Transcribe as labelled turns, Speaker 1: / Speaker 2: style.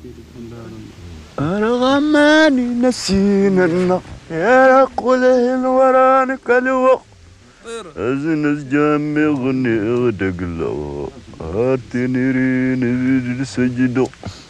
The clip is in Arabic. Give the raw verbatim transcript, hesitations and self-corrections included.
Speaker 1: أنا غماني نسينا النار يا قوله الورانك الوقت أزنز جامي غني غدق لو هاتني رين سجدو